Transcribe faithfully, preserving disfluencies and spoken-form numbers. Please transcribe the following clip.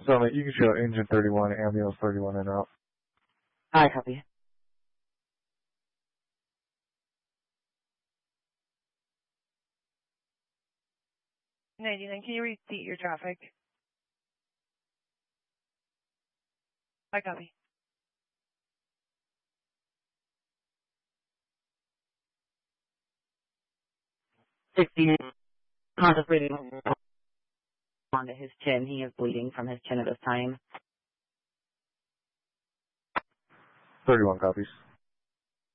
So you can show engine thirty-one, ambulance thirty-one and out. I copy. ninety-nine, can you repeat your traffic? I copy. sixty, contemplating onto his chin. He is bleeding from his chin at this time. thirty-one copies.